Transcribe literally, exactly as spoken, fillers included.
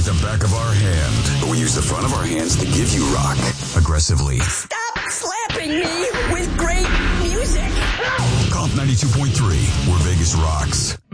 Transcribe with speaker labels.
Speaker 1: the back of our hand, but we use the front of our hands to give you rock aggressively.
Speaker 2: Stop slapping me with great music.
Speaker 1: Comp ninety-two point three, where Vegas rocks.